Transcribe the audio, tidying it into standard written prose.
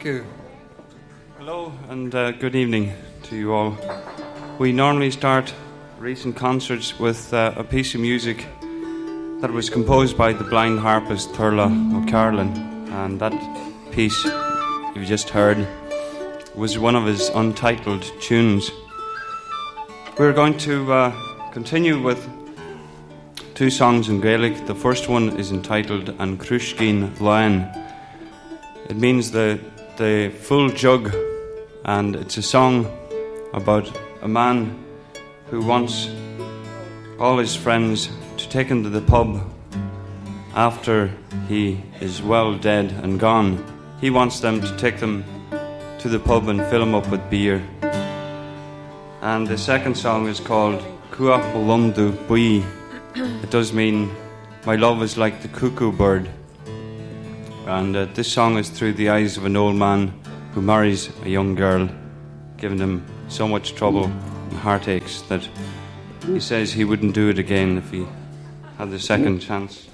Thank you. Hello and good evening to you all. We normally start recent concerts with a piece of music that was composed by the blind harpist Thurla O'Carolan, and that piece you just heard was one of his untitled tunes. We're going to continue with two songs in Gaelic. The first one is entitled An Crushgin Lion. It means the full jug, and it's a song about a man who wants all his friends to take him to the pub after he is well dead and gone. He wants them to take them to the pub and fill him up with beer. And the second song is called Cuach Lumdu Bui. It does mean my love is like the cuckoo bird. And this song is through the eyes of an old man who marries a young girl, giving him so much trouble and heartaches that he says he wouldn't do it again if he had the second chance.